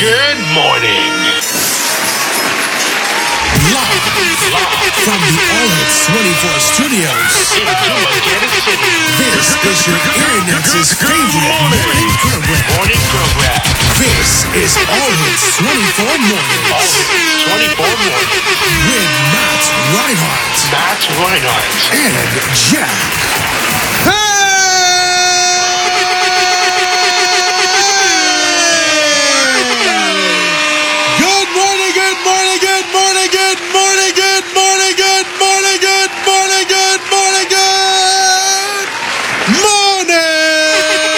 Good morning. Live from the All Hits 24 studios. In Dumaguete City. This is your Internet's favorite morning program. Morning program. This is All Hits 24 All Mornings Hits 24 morning. with Matt Reinhardt Matt Reinhardt. and Jack. Good morning, good morning, good morning, good morning, good morning, good morning, good morning, good morning, good morning.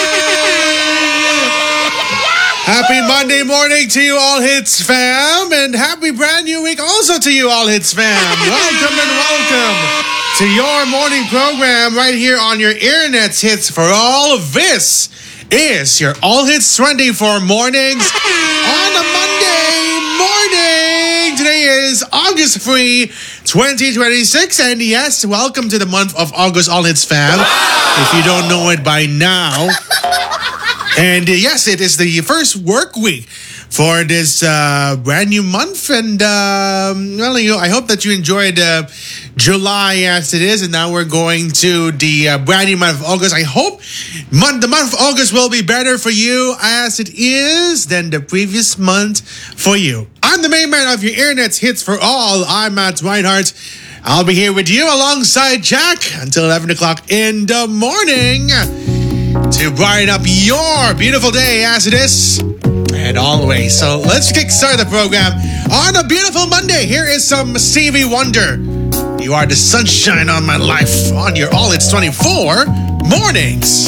Happy Monday morning to you, All Hits fam, and happy brand new week also to you, All Hits fam. Welcome and welcome to your morning program right here on your Internet's Hits for All. This is your All Hits 24 mornings on a Monday morning. Today is August 3, 2026, and yes, welcome to the month of August, All Hits fam. If you don't know it by now. And yes, it is the first work week for this brand new month. And I hope that you enjoyed July as it is. And now we're going to the brand new month of August. I hope the month of August will be better for you as it is than the previous month for you. I'm the main man of your Internet's Hits for All. I'm Matt Reinhardt. I'll be here with you alongside Jack until 11 o'clock in the morning to brighten up your beautiful day as it is and always. So let's kickstart the program on a beautiful Monday. Here is some Stevie Wonder. You are the sunshine on my life on your All Hits 24 mornings.